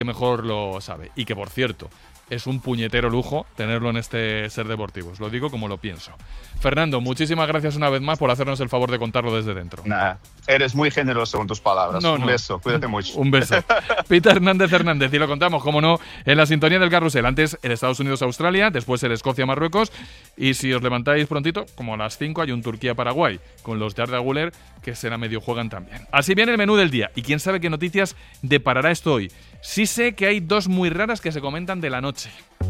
que mejor lo sabe. Y que, por cierto, es un puñetero lujo tenerlo en este Ser Deportivo. Os lo digo como lo pienso. Fernando, muchísimas gracias una vez más por hacernos el favor de contarlo desde dentro. Nah, eres muy generoso con tus palabras. Un beso, cuídate mucho. Un beso. Peter Hernández, y lo contamos, como no, en la sintonía del carrusel. Antes el Estados Unidos-Australia, después el Escocia-Marruecos. Y si os levantáis prontito, como a las 5, hay un Turquía-Paraguay, con los de Arda Güler, que será medio juegan también. Así viene el menú del día. Y quién sabe qué noticias deparará esto hoy. Sí sé que hay dos muy raras que se comentan de la noche.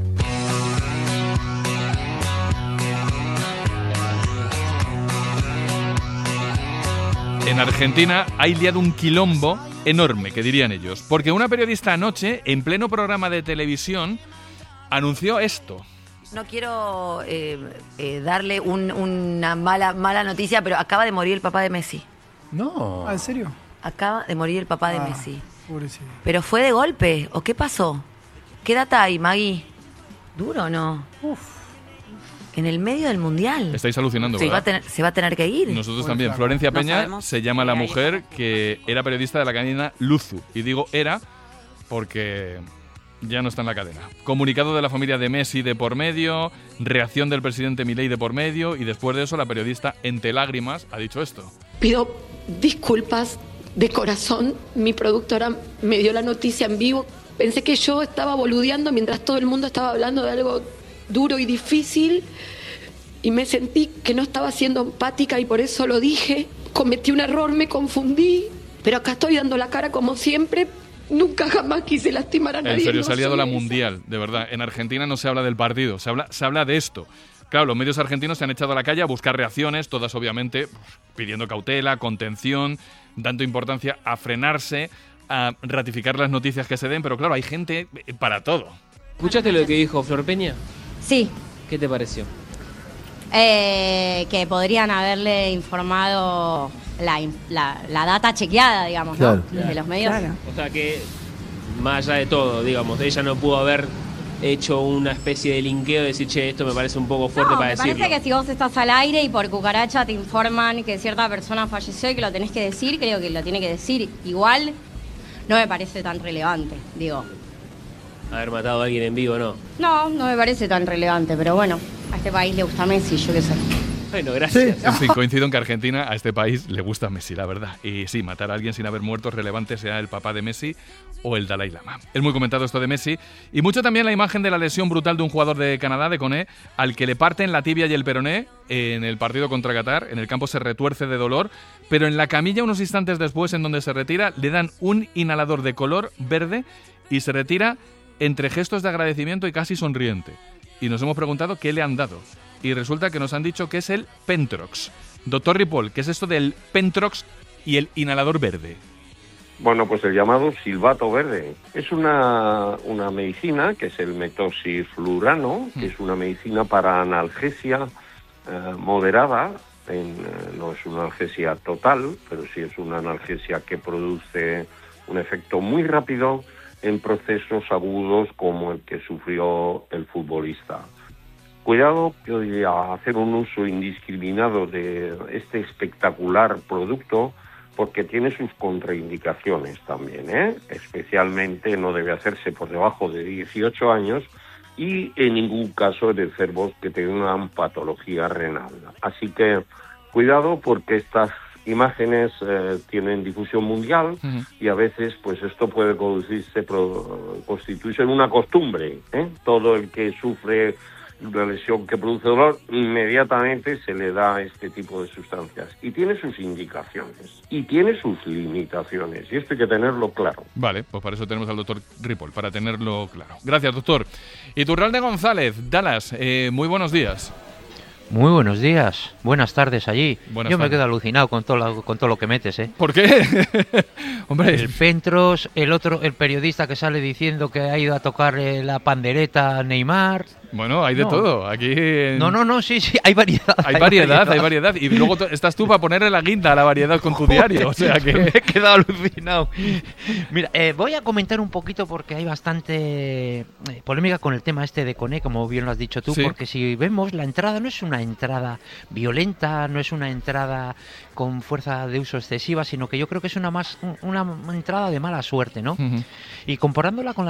En Argentina hay liado un quilombo enorme, que dirían ellos, porque una periodista anoche, en pleno programa de televisión, anunció esto. No quiero darle una mala noticia, pero acaba de morir el papá de Messi. No. ¿En serio? Acaba de morir el papá de Messi. Pobrecito. ¿Pero fue de golpe o qué pasó? ¿Qué data hay, Maggie? ¿Duro o no? En el medio del Mundial. Estáis alucinando, se ¿verdad? Se va a tener que ir. Nosotros también. Florencia Peña se llama la mujer que era periodista de la cadena Luzu. Y digo era porque ya no está en la cadena. Comunicado de la familia de Messi de por medio, reacción del presidente Milei de por medio, y después de eso la periodista, entre lágrimas, ha dicho esto. Pido disculpas de corazón. Mi productora me dio la noticia en vivo. Pensé que yo estaba boludeando mientras todo el mundo estaba hablando de algo duro y difícil, y me sentí que no estaba siendo empática y por eso lo dije. Cometí un error, me confundí, pero acá estoy dando la cara como siempre. Nunca jamás quise lastimar a nadie. En serio, no se ha liado la soy esa. mundial, de verdad. En Argentina no se habla del partido, se habla de esto. Claro, los medios argentinos se han echado a la calle a buscar reacciones, todas obviamente pidiendo cautela, contención, dando importancia a frenarse, a ratificar las noticias que se den, pero claro, hay gente para todo. ¿Escuchaste lo que dijo Flor Peña? Sí. ¿Qué te pareció? Que podrían haberle informado la data chequeada, digamos, Claro. ¿no? Desde los medios. Claro. O sea que, más allá de todo, digamos, ella no pudo haber hecho una especie de linkeo de decir, che, esto me parece un poco fuerte para decirlo. Me parece que si vos estás al aire y por cucaracha te informan que cierta persona falleció y que lo tenés que decir, creo que lo tiene que decir. Igual no me parece tan relevante, digo. Haber matado a alguien en vivo, ¿no? No me parece tan relevante, pero bueno, a este país le gusta Messi, yo qué sé. Bueno, gracias. En fin, coincido en que a Argentina, a este país, le gusta Messi, la verdad. Y sí, matar a alguien sin haber muerto es relevante, sea el papá de Messi o el Dalai Lama. Es muy comentado esto de Messi. Y mucho también la imagen de la lesión brutal de un jugador de Canadá, de Koné, al que le parten la tibia y el peroné en el partido contra Qatar. En el campo se retuerce de dolor, pero en la camilla, unos instantes después, en donde se retira, le dan un inhalador de color verde y se retira entre gestos de agradecimiento y casi sonriente. Y nos hemos preguntado qué le han dado. Y resulta que nos han dicho que es el Pentrox. Doctor Ripoll, ¿qué es esto del Pentrox y el inhalador verde? Bueno, pues el llamado silbato verde. Es una medicina, que es el metoxiflurano, que es una medicina para analgesia moderada. No es una analgesia total, pero sí es una analgesia que produce un efecto muy rápido en procesos agudos como el que sufrió el futbolista. Cuidado que hacer un uso indiscriminado de este espectacular producto, porque tiene sus contraindicaciones también, ¿eh? Especialmente no debe hacerse por debajo de 18 años y en ningún caso en enfermos que tengan patología renal. Así que cuidado, porque estas imágenes tienen difusión mundial y a veces pues esto puede constituirse en una costumbre, ¿eh? Todo el que sufre una lesión que produce dolor, inmediatamente se le da este tipo de sustancias. Y tiene sus indicaciones, y tiene sus limitaciones, y esto hay que tenerlo claro. Vale, pues para eso tenemos al doctor Ripoll, para tenerlo claro. Gracias, doctor. Iturralde González, Dallas, muy buenos días. Muy buenos días, buenas tardes allí. Buenas Yo me tardes. quedo alucinado con todo lo que metes, ¿eh? ¿Por qué? Hombre, El Pentros, el periodista que sale diciendo que ha ido a tocar la pandereta a Neymar. bueno, hay de No. todo. Aquí No, sí, hay variedad. hay variedad. Y luego estás tú para ponerle la guinda a la variedad con tu diario. O sea que Me he quedado alucinado. Mira, voy a comentar un poquito porque hay bastante polémica con el tema este de Koné, como bien lo has dicho tú, Sí. porque si vemos, la entrada no es una entrada violenta, no es una entrada con fuerza de uso excesiva, sino que yo creo que es una una entrada de mala suerte, ¿no? Y comparándola con la